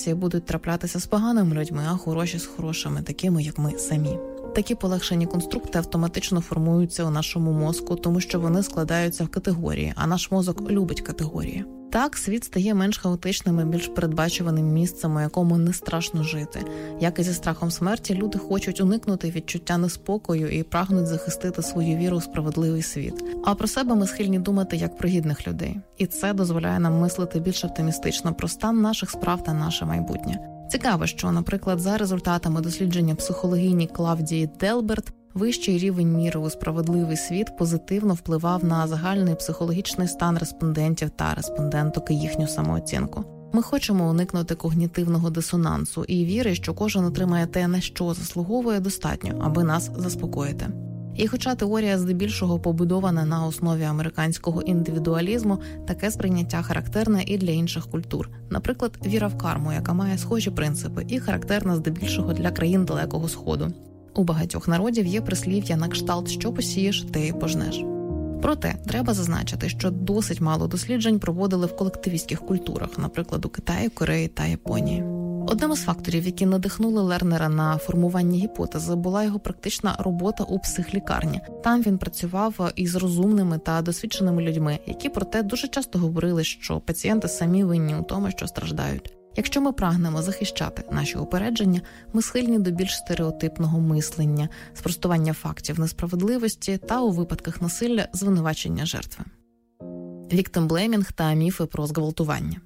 ситуації будуть траплятися з поганими людьми, а хороші з хорошими, такими, як ми самі. Такі полегшені конструкти автоматично формуються у нашому мозку, тому що вони складаються в категорії, а наш мозок любить категорії. Так, світ стає менш хаотичним і більш передбачуваним місцем, у якому не страшно жити. Як і зі страхом смерті, люди хочуть уникнути відчуття неспокою і прагнуть захистити свою віру у справедливий світ. А про себе ми схильні думати як про гідних людей. І це дозволяє нам мислити більш оптимістично про стан наших справ та наше майбутнє. Цікаво, що, наприклад, за результатами дослідження психологині Клавдії Делберт, вищий рівень міри у справедливий світ позитивно впливав на загальний психологічний стан респондентів та респонденток і їхню самооцінку. Ми хочемо уникнути когнітивного дисонансу і віри, що кожен отримає те, на що заслуговує, достатньо, аби нас заспокоїти. І хоча теорія здебільшого побудована на основі американського індивідуалізму, таке сприйняття характерне і для інших культур. Наприклад, віра в карму, яка має схожі принципи і характерна здебільшого для країн Далекого Сходу. У багатьох народів є прислів'я на кшталт «що посієш, те й пожнеш». Проте, треба зазначити, що досить мало досліджень проводили в колективістських культурах, наприклад, у Китаї, Кореї та Японії. Одним із факторів, які надихнули Лернера на формування гіпотези, була його практична робота у психлікарні. Там він працював із розумними та досвідченими людьми, які проте дуже часто говорили, що пацієнти самі винні у тому, що страждають. Якщо ми прагнемо захищати наші упередження, ми схильні до більш стереотипного мислення, спростування фактів несправедливості та у випадках насилля звинувачення жертви. Віктимблеймінг та міфи про зґвалтування.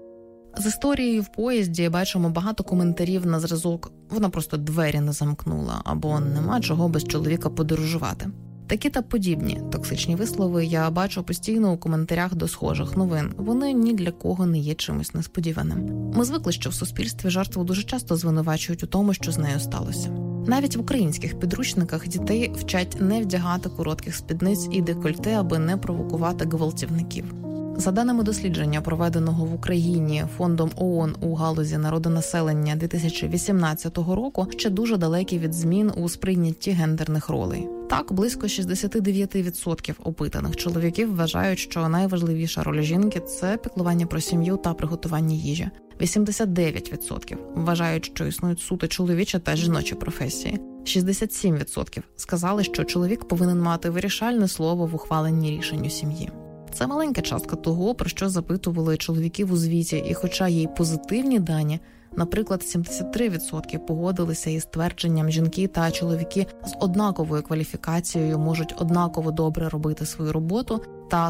З історією в поїзді бачимо багато коментарів на зразок «вона просто двері не замкнула» або «нема чого без чоловіка подорожувати». Такі та подібні токсичні вислови я бачу постійно у коментарях до схожих новин. Вони ні для кого не є чимось несподіваним. Ми звикли, що в суспільстві жертву дуже часто звинувачують у тому, що з нею сталося. Навіть в українських підручниках дітей вчать не вдягати коротких спідниць і декольте, аби не провокувати гвалтівників. За даними дослідження, проведеного в Україні Фондом ООН у галузі народонаселення 2018 року, ще дуже далекі від змін у сприйнятті гендерних ролей. Так, близько 69% опитаних чоловіків вважають, що найважливіша роль жінки – це піклування про сім'ю та приготування їжі. 89% вважають, що існують суто чоловічі та жіночі професії. 67% сказали, що чоловік повинен мати вирішальне слово в ухваленні рішень у сім'ї. Це маленька частка того, про що запитували чоловіків у звіті, і хоча є й позитивні дані, наприклад, 73% погодилися із твердженням, жінки та чоловіки з однаковою кваліфікацією можуть однаково добре робити свою роботу, та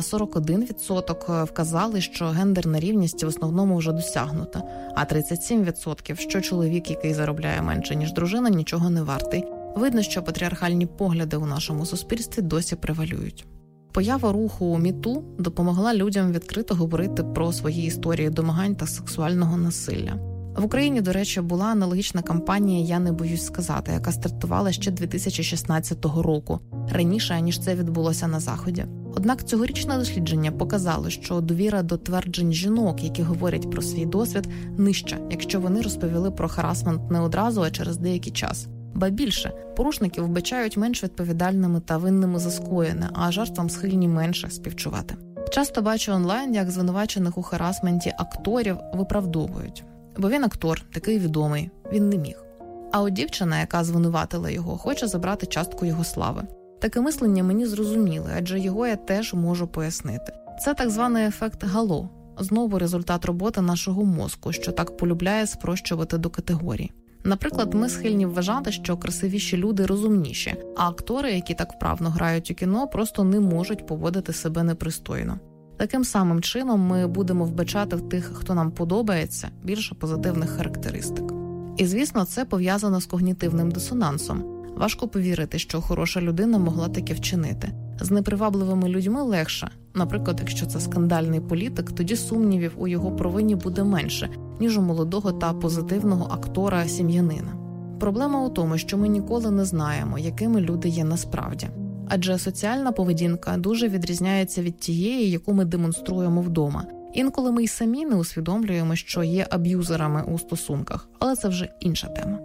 41% вказали, що гендерна рівність в основному вже досягнута, а 37%, що чоловік, який заробляє менше, ніж дружина, нічого не вартий. Видно, що патріархальні погляди у нашому суспільстві досі превалюють. Поява руху МіТу допомогла людям відкрито говорити про свої історії домагань та сексуального насилля. В Україні, до речі, була аналогічна кампанія «Я не боюсь сказати», яка стартувала ще 2016 року, раніше, ніж це відбулося на Заході. Однак цьогорічне дослідження показало, що довіра до тверджень жінок, які говорять про свій досвід, нижча, якщо вони розповіли про харасмент не одразу, а через деякий час. Ба більше, порушників вбачають менш відповідальними та винними за скоєне, а жертвам схильні менше співчувати. Часто бачу онлайн, як звинувачених у харасменті акторів виправдовують. Бо він актор, такий відомий, він не міг. А от дівчина, яка звинуватила його, хоче забрати частку його слави. Таке мислення мені зрозуміле, адже його я теж можу пояснити. Це так званий ефект гало. Знову результат роботи нашого мозку, що так полюбляє спрощувати до категорій. Наприклад, ми схильні вважати, що красивіші люди розумніші, а актори, які так вправно грають у кіно, просто не можуть поводити себе непристойно. Таким самим чином ми будемо вбачати в тих, хто нам подобається, більше позитивних характеристик. І, звісно, це пов'язано з когнітивним дисонансом. Важко повірити, що хороша людина могла таке вчинити. З непривабливими людьми легше. Наприклад, якщо це скандальний політик, тоді сумнівів у його провині буде менше, ніж у молодого та позитивного актора-сім'янина. Проблема у тому, що ми ніколи не знаємо, якими люди є насправді. Адже соціальна поведінка дуже відрізняється від тієї, яку ми демонструємо вдома. Інколи ми й самі не усвідомлюємо, що є аб'юзерами у стосунках, але це вже інша тема.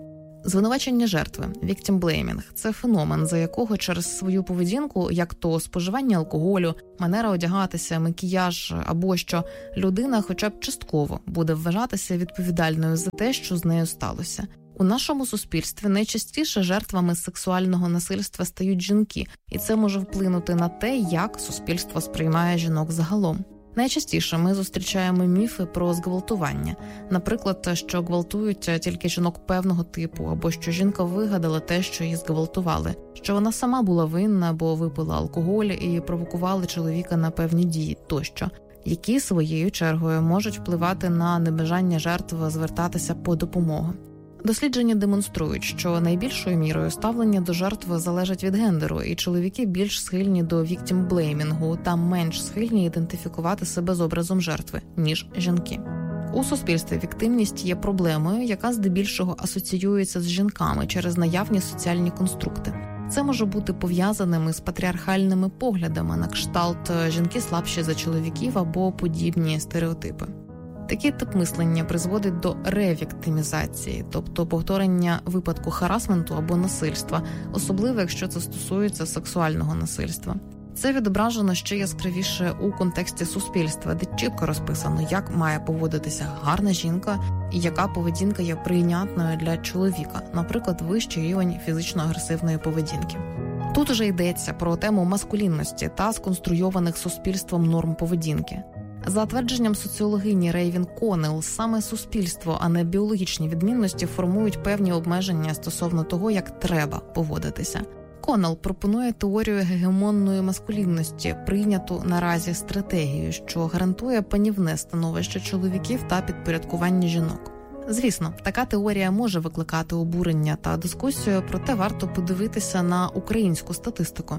Звинувачення жертви, victim blaming – це феномен, за якого через свою поведінку, як то споживання алкоголю, манера одягатися, макіяж або що, людина хоча б частково буде вважатися відповідальною за те, що з нею сталося. У нашому суспільстві найчастіше жертвами сексуального насильства стають жінки, і це може вплинути на те, як суспільство сприймає жінок загалом. Найчастіше ми зустрічаємо міфи про зґвалтування. Наприклад, що гвалтують тільки жінок певного типу, або що жінка вигадала те, що її зґвалтували, що вона сама була винна, бо випила алкоголь і провокували чоловіка на певні дії тощо, які своєю чергою можуть впливати на небажання жертв звертатися по допомогу. Дослідження демонструють, що найбільшою мірою ставлення до жертв залежить від гендеру, і чоловіки більш схильні до віктімблеймінгу та менш схильні ідентифікувати себе з образом жертви, ніж жінки. У суспільстві віктимність є проблемою, яка здебільшого асоціюється з жінками через наявні соціальні конструкти. Це може бути пов'язаним із патріархальними поглядами на кшталт «жінки слабші за чоловіків» або подібні стереотипи. Такий тип мислення призводить до ревіктимізації, тобто повторення випадку харасменту або насильства, особливо якщо це стосується сексуального насильства. Це відображено ще яскравіше у контексті суспільства, де чітко розписано, як має поводитися гарна жінка і яка поведінка є прийнятною для чоловіка, наприклад, вищий рівень фізично-агресивної поведінки. Тут уже йдеться про тему маскулінності та сконструйованих суспільством норм поведінки. За твердженням соціологині Рейвін Коннелл, саме суспільство, а не біологічні відмінності формують певні обмеження стосовно того, як треба поводитися. Коннелл пропонує теорію гегемонної маскулінності, прийняту наразі стратегію, що гарантує панівне становище чоловіків та підпорядкування жінок. Звісно, така теорія може викликати обурення та дискусію, проте варто подивитися на українську статистику.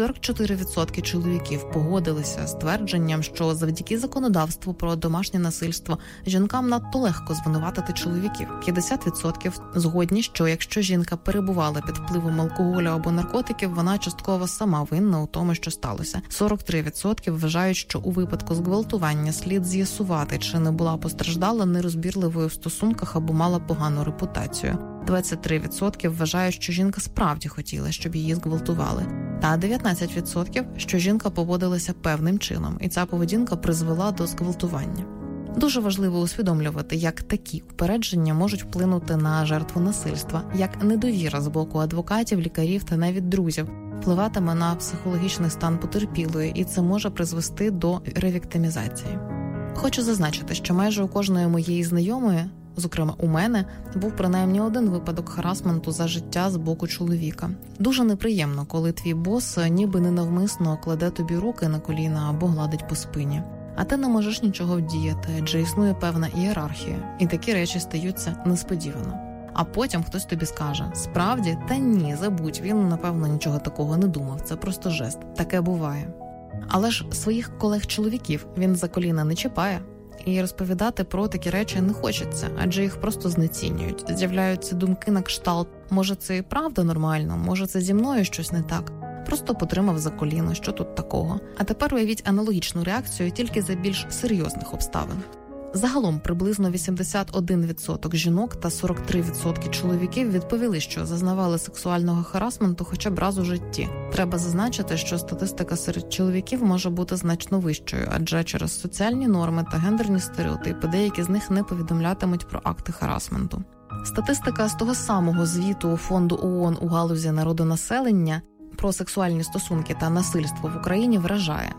44% чоловіків погодилися з твердженням, що завдяки законодавству про домашнє насильство жінкам надто легко звинуватити чоловіків. 50% згодні, що якщо жінка перебувала під впливом алкоголю або наркотиків, вона частково сама винна у тому, що сталося. 43% вважають, що у випадку зґвалтування слід з'ясувати, чи не була постраждала нерозбірливою в стосунках або мала погану репутацію. 23% вважають, що жінка справді хотіла, щоб її зґвалтували. Та 19%, що жінка поводилася певним чином, і ця поведінка призвела до зґвалтування. Дуже важливо усвідомлювати, як такі упередження можуть вплинути на жертву насильства, як недовіра з боку адвокатів, лікарів та навіть друзів впливатиме на психологічний стан потерпілої, і це може призвести до ревіктимізації. Хочу зазначити, що майже у кожної моєї знайомої, зокрема у мене, був принаймні один випадок харасменту за життя з боку чоловіка. Дуже неприємно, коли твій бос ніби ненавмисно кладе тобі руки на коліна або гладить по спині. А ти не можеш нічого вдіяти, адже існує певна ієрархія, і такі речі стаються несподівано. А потім хтось тобі скаже: справді? Та ні, забудь, він, напевно, нічого такого не думав, це просто жест, таке буває. Але ж своїх колег-чоловіків він за коліна не чіпає. І розповідати про такі речі не хочеться, адже їх просто знецінюють. З'являються думки на кшталт: може це і правда нормально, може це зі мною щось не так. Просто потримав за коліно, що тут такого. А тепер уявіть аналогічну реакцію тільки за більш серйозних обставин. Загалом приблизно 81% жінок та 43% чоловіків відповіли, що зазнавали сексуального харасменту хоча б раз у житті. Треба зазначити, що статистика серед чоловіків може бути значно вищою, адже через соціальні норми та гендерні стереотипи деякі з них не повідомлятимуть про акти харасменту. Статистика з того самого звіту Фонду ООН у галузі народонаселення про сексуальні стосунки та насильство в Україні вражає.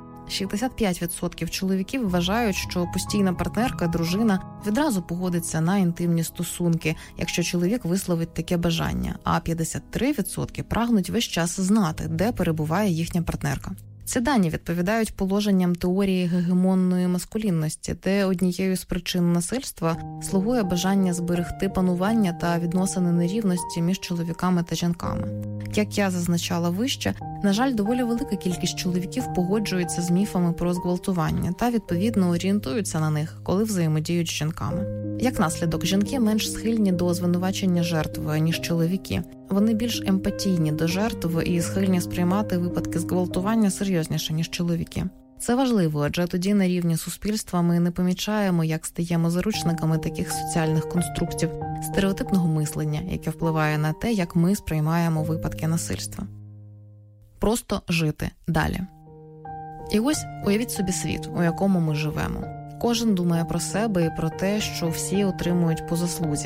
65% чоловіків вважають, що постійна партнерка, дружина відразу погодиться на інтимні стосунки, якщо чоловік висловить таке бажання, а 53% прагнуть весь час знати, де перебуває їхня партнерка. Ці дані відповідають положенням теорії гегемонної маскулінності, де однією з причин насильства слугує бажання зберегти панування та відносини нерівності між чоловіками та жінками. Як я зазначала вище, на жаль, доволі велика кількість чоловіків погоджується з міфами про зґвалтування та, відповідно, орієнтуються на них, коли взаємодіють з жінками. Як наслідок, жінки менш схильні до звинувачення жертви, ніж чоловіки. Вони більш емпатійні до жертв і схильні сприймати випадки зґвалтування серйозніше, ніж чоловіки. Це важливо, адже тоді на рівні суспільства ми не помічаємо, як стаємо заручниками таких соціальних конструктів, стереотипного мислення, яке впливає на те, як ми сприймаємо випадки насильства. Просто жити далі. І ось уявіть собі світ, у якому ми живемо. Кожен думає про себе і про те, що всі отримують по заслузі.